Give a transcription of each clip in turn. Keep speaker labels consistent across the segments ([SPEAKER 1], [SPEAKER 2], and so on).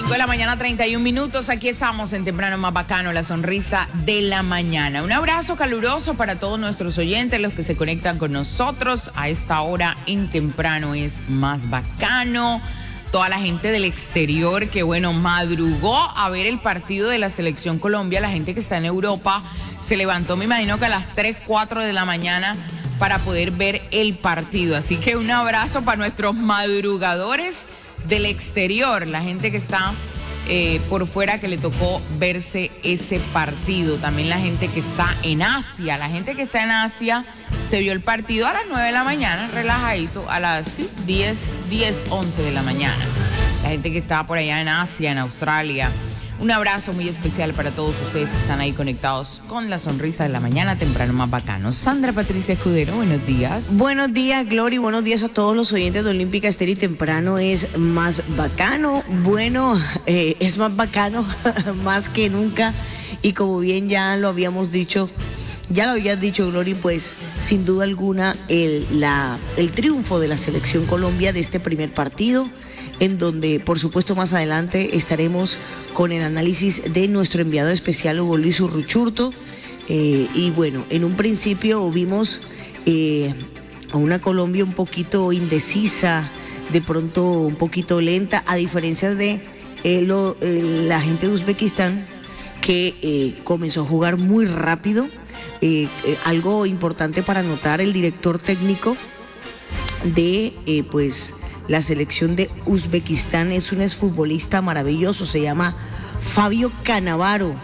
[SPEAKER 1] 5 de la mañana, 31 minutos. Aquí estamos en Temprano Más Bacano, la sonrisa de la mañana. Un abrazo caluroso para todos nuestros oyentes, los que se conectan con nosotros a esta hora en Temprano es Más Bacano. Toda la gente del exterior que, bueno, madrugó a ver el partido de la Selección Colombia. La gente que está en Europa se levantó, me imagino que a las 3, 4 de la mañana para poder ver el partido. Así que un abrazo para nuestros madrugadores del exterior, la gente que está por fuera, que le tocó verse ese partido. También la gente que está en Asia, se vio el partido a las 9 de la mañana, relajadito, a las 10, 11 de la mañana. La gente que está por allá en Asia, en Australia. Un abrazo muy especial para todos ustedes que están ahí conectados con la sonrisa de la mañana, Temprano Más Bacano. Sandra Patricia Escudero, buenos días.
[SPEAKER 2] Buenos días, Glory. Buenos días a todos los oyentes de Olímpica Estéreo y Temprano es Más Bacano. Bueno, es más bacano más que nunca. Y como bien ya lo habías dicho, Glory, pues sin duda alguna el triunfo de la Selección Colombia de este primer partido, en donde por supuesto más adelante estaremos con el análisis de nuestro enviado especial Hugo Luis Urruchurtu. Y bueno, en un principio vimos a una Colombia un poquito indecisa, de pronto un poquito lenta, a diferencia de la gente de Uzbekistán, que comenzó a jugar muy rápido. Algo importante para notar, el director técnico de la selección de Uzbekistán es un exfutbolista maravilloso, se llama Fabio Cannavaro.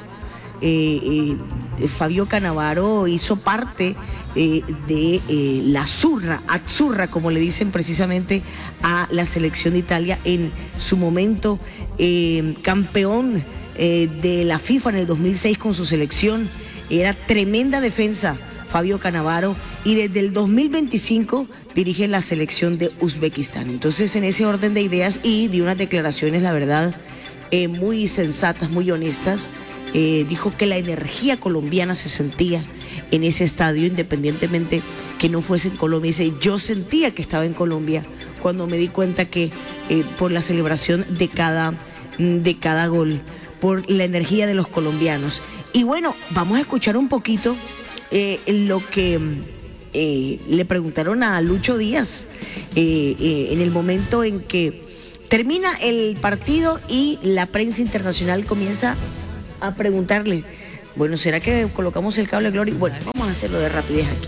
[SPEAKER 2] Fabio Cannavaro hizo parte de la Azzurra, como le dicen precisamente a la selección de Italia en su momento, campeón de la FIFA en el 2006 con su selección. Era tremenda defensa Fabio Cannavaro, y desde el 2025 dirige la selección de Uzbekistán. Entonces, en ese orden de ideas, y de unas declaraciones, la verdad, muy sensatas, muy honestas, dijo que la energía colombiana se sentía en ese estadio, independientemente que no fuese en Colombia. Dice, yo sentía que estaba en Colombia cuando me di cuenta que por la celebración de cada gol, por la energía de los colombianos. Y bueno, vamos a escuchar un poquito lo que le preguntaron a Lucho Díaz en el momento en que termina el partido y la prensa internacional comienza a preguntarle, bueno, ¿será que colocamos el cable Glory? Bueno, vamos a hacerlo de rapidez aquí.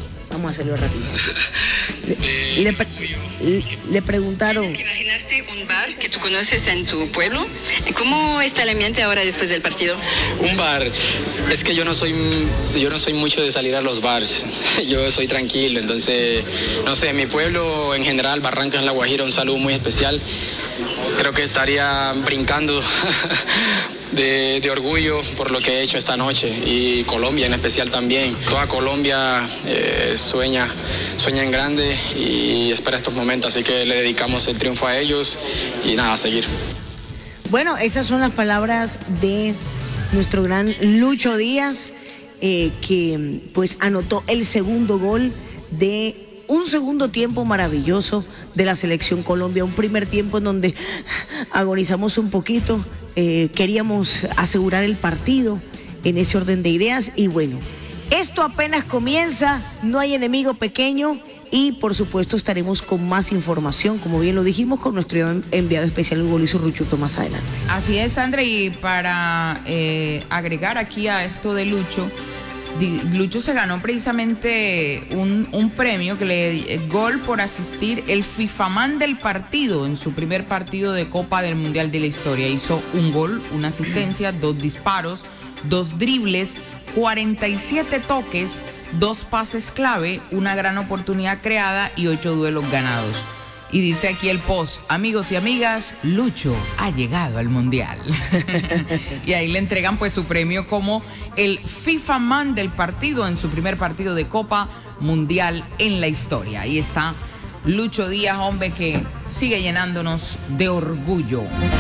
[SPEAKER 2] Le preguntaron.
[SPEAKER 3] Tienes que imaginarte un bar que tú conoces en tu pueblo. ¿Cómo está el ambiente ahora después del partido?
[SPEAKER 4] Un bar, es que yo no soy mucho de salir a los bars. Yo soy tranquilo, entonces, no sé, mi pueblo en general, Barrancas, La Guajira, un saludo muy especial. Creo que estaría brincando de orgullo por lo que he hecho esta noche, y Colombia en especial también. Toda Colombia sueña en grande y espera estos momentos, así que le dedicamos el triunfo a ellos y nada, a seguir.
[SPEAKER 2] Bueno, esas son las palabras de nuestro gran Lucho Díaz, que pues anotó el segundo gol de un segundo tiempo maravilloso de la Selección Colombia, un primer tiempo en donde agonizamos un poquito, queríamos asegurar el partido en ese orden de ideas, y bueno, esto apenas comienza, no hay enemigo pequeño, y por supuesto estaremos con más información, como bien lo dijimos, con nuestro enviado especial Hugo Luis Urruchurtu más adelante.
[SPEAKER 1] Así es, Sandra, y para agregar aquí a esto de Lucho se ganó precisamente un premio gol por asistir el FIFAman del partido en su primer partido de Copa del Mundial de la historia. Hizo un gol, una asistencia, 2 disparos, 2 dribles, 47 toques, 2 pases clave, una gran oportunidad creada y 8 duelos ganados. Y dice aquí el post, amigos y amigas, Lucho ha llegado al Mundial. Y ahí le entregan pues su premio como el FIFA Man del partido en su primer partido de Copa Mundial en la historia. Ahí está Lucho Díaz, hombre, que sigue llenándonos de orgullo.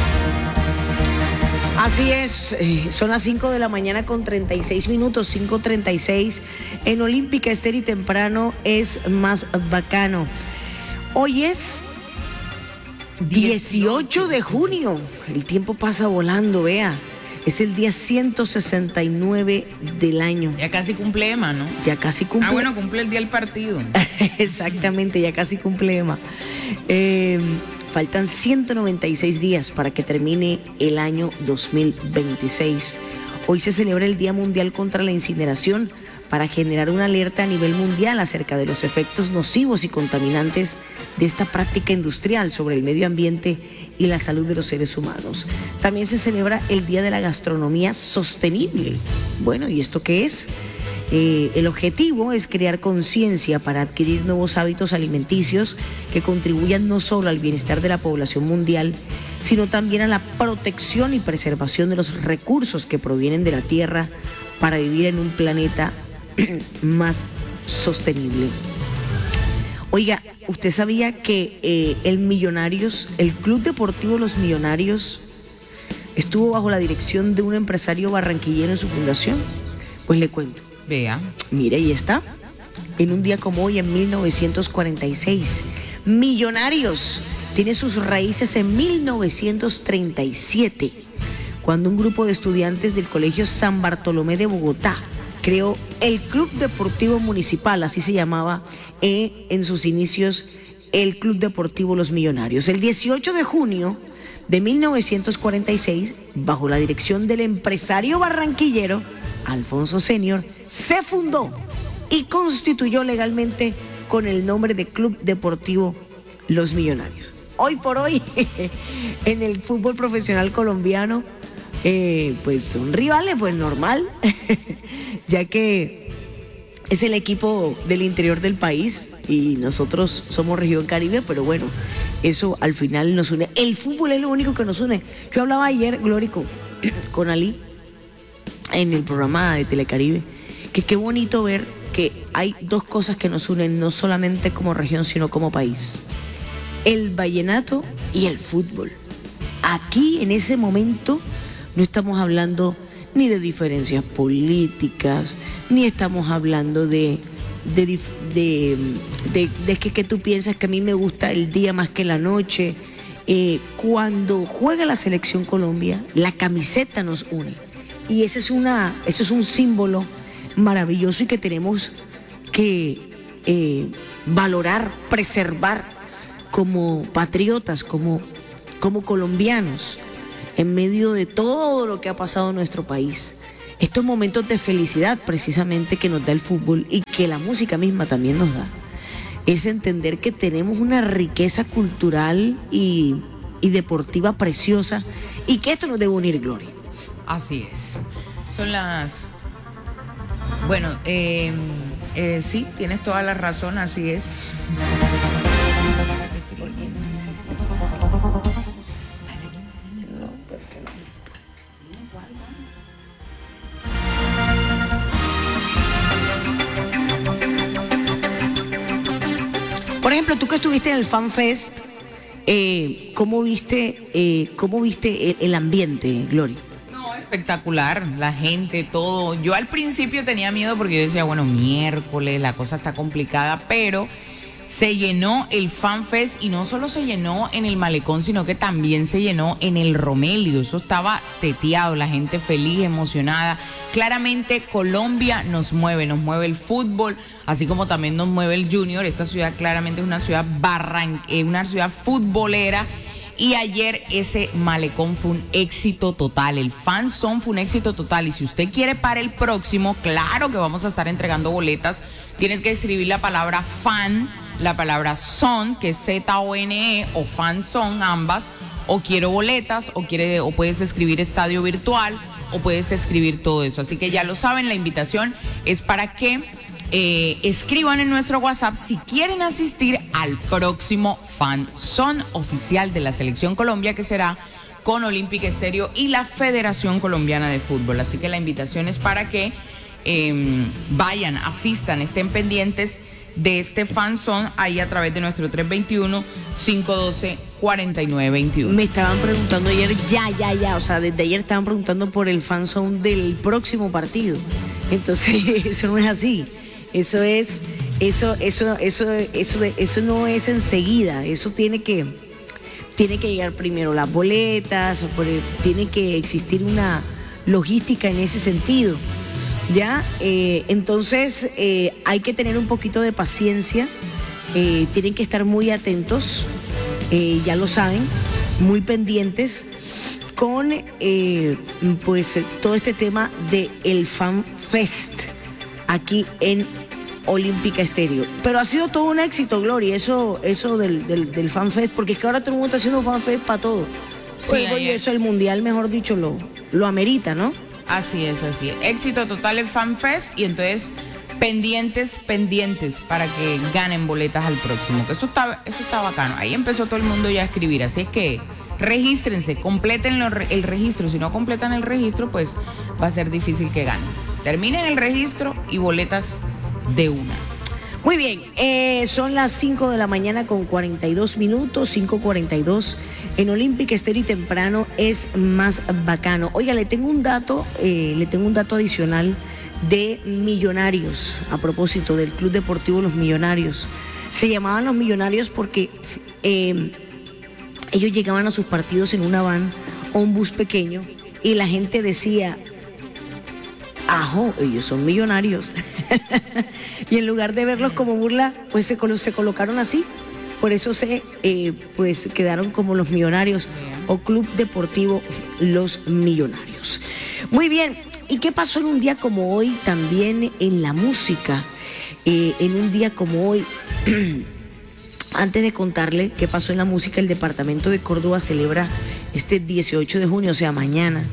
[SPEAKER 2] Así es, son las 5 de la mañana con 36 minutos, 5:36 en Olímpica Estéreo y Temprano es Más Bacano. Hoy es 18 de junio. El tiempo pasa volando, vea. Es el día 169 del año.
[SPEAKER 1] Ya casi cumple Emma, ¿no?
[SPEAKER 2] Ya casi cumple.
[SPEAKER 1] Ah, bueno, cumple el día del partido.
[SPEAKER 2] Exactamente, ya casi cumple Emma. Faltan 196 días para que termine el año 2026. Hoy se celebra el Día Mundial contra la Incineración para generar una alerta a nivel mundial acerca de los efectos nocivos y contaminantes de esta práctica industrial sobre el medio ambiente y la salud de los seres humanos. También se celebra el Día de la Gastronomía Sostenible. Bueno, ¿y esto qué es? El objetivo es crear conciencia para adquirir nuevos hábitos alimenticios que contribuyan no solo al bienestar de la población mundial, sino también a la protección y preservación de los recursos que provienen de la Tierra para vivir en un planeta más sostenible. Oiga, ¿usted sabía que el Club Deportivo Los Millonarios estuvo bajo la dirección de un empresario barranquillero en su fundación? Pues le cuento.
[SPEAKER 1] Vea.
[SPEAKER 2] Mire, ahí está. En un día como hoy, en 1946, Millonarios tiene sus raíces en 1937, cuando un grupo de estudiantes del Colegio San Bartolomé de Bogotá creó el Club Deportivo Municipal, así se llamaba en sus inicios el Club Deportivo Los Millonarios. El 18 de junio de 1946, bajo la dirección del empresario barranquillero Alfonso Senior, se fundó y constituyó legalmente con el nombre de Club Deportivo Los Millonarios. Hoy por hoy, en el fútbol profesional colombiano, pues son rivales, pues normal, ya que es el equipo del interior del país y nosotros somos región Caribe, pero bueno, eso al final nos une. El fútbol es lo único que nos une. Yo hablaba ayer, Glory, con Ali, en el programa de Telecaribe, que qué bonito ver que hay dos cosas que nos unen, no solamente como región, sino como país: el vallenato y el fútbol. Aquí, en ese momento, no estamos hablando ni de diferencias políticas, ni estamos hablando de que tú piensas que a mí me gusta el día más que la noche. Cuando juega la Selección Colombia, la camiseta nos une. Y eso es un símbolo maravilloso y que tenemos que valorar, preservar como patriotas, como colombianos, en medio de todo lo que ha pasado en nuestro país. Estos momentos de felicidad precisamente que nos da el fútbol y que la música misma también nos da, es entender que tenemos una riqueza cultural y deportiva preciosa y que esto nos debe unir, Gloria.
[SPEAKER 1] Así es. Son las... Bueno, sí, tienes toda la razón, así es.
[SPEAKER 2] Por ejemplo, tú que estuviste en el Fan Fest, ¿cómo viste el ambiente, Gloria?
[SPEAKER 1] Espectacular, la gente, todo. Yo al principio tenía miedo porque yo decía, bueno, miércoles, la cosa está complicada, pero se llenó el Fan Fest y no solo se llenó en el Malecón, sino que también se llenó en el Romelio. Eso estaba teteado, la gente feliz, emocionada. Claramente Colombia nos mueve el fútbol, así como también nos mueve el Junior. Esta ciudad claramente es una ciudad una ciudad futbolera. Y ayer ese Malecón fue un éxito total, el Fan Zone fue un éxito total. Y si usted quiere para el próximo, claro que vamos a estar entregando boletas. Tienes que escribir la palabra fan, la palabra zone, que es Z-O-N-E, o Fan Zone, ambas. O quiero boletas, o puedes escribir estadio virtual, o puedes escribir todo eso. Así que ya lo saben, la invitación es para que escriban en nuestro WhatsApp si quieren asistir al próximo Fan Zone oficial de la Selección Colombia, que será con Olímpica Estéreo y la Federación Colombiana de Fútbol. Así que la invitación es para que vayan, asistan, estén pendientes de este Fan Zone ahí a través de nuestro 321-512-4921.
[SPEAKER 2] Me estaban preguntando ayer, o sea, desde ayer estaban preguntando por el Fan Zone del próximo partido. Entonces, eso no es así. Eso no es enseguida, eso tiene que tiene que llegar primero las boletas, tiene que existir una logística en ese sentido, ¿ya? Entonces hay que tener un poquito de paciencia, tienen que estar muy atentos, ya lo saben, muy pendientes con pues todo este tema del Fan Fest aquí en Olímpica Estéreo. Pero ha sido todo un éxito, Gloria, eso del Fan Fest, porque es que ahora todo el mundo está haciendo Fan Fest para todo.
[SPEAKER 1] Sí,
[SPEAKER 2] y eso el mundial, mejor dicho, lo amerita, ¿no?
[SPEAKER 1] Así es, así es. Éxito total el Fan Fest y entonces pendientes para que ganen boletas al próximo, que eso está bacano. Ahí empezó todo el mundo ya a escribir, así es que regístrense, completen el registro. Si no completan el registro, pues va a ser difícil que ganen. Terminen el registro y boletas de una.
[SPEAKER 2] Muy bien, son las 5 de la mañana con 42 minutos, 5:42 en Olímpica Estéreo y temprano es más bacano. Oiga, le tengo un dato adicional de Millonarios, a propósito del Club Deportivo Los Millonarios. Se llamaban Los Millonarios porque ellos llegaban a sus partidos en una van o un bus pequeño y la gente decía: ajo, ellos son millonarios. Y en lugar de verlos como burla, pues se colocaron así. Por eso pues quedaron como Los Millonarios o Club Deportivo Los Millonarios. Muy bien, ¿y qué pasó en un día como hoy también en la música? En un día como hoy, antes de contarle qué pasó en la música, el departamento de Córdoba celebra este 18 de junio, o sea, mañana,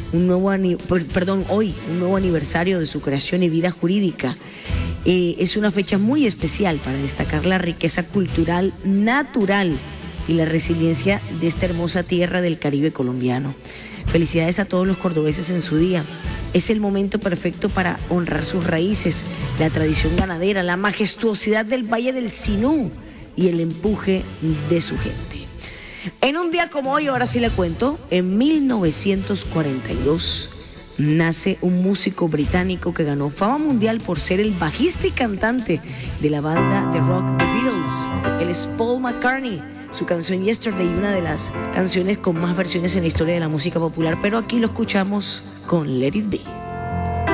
[SPEAKER 2] hoy, un nuevo aniversario de su creación y vida jurídica. Es una fecha muy especial para destacar la riqueza cultural, natural y la resiliencia de esta hermosa tierra del Caribe colombiano. Felicidades a todos los cordobeses en su día. Es el momento perfecto para honrar sus raíces, la tradición ganadera, la majestuosidad del Valle del Sinú y el empuje de su gente. En un día como hoy, ahora sí le cuento, en 1942 nace un músico británico que ganó fama mundial por ser el bajista y cantante de la banda de rock The Beatles. Él es Paul McCartney. Su canción Yesterday, una de las canciones con más versiones en la historia de la música popular, pero aquí lo escuchamos con Let It Be.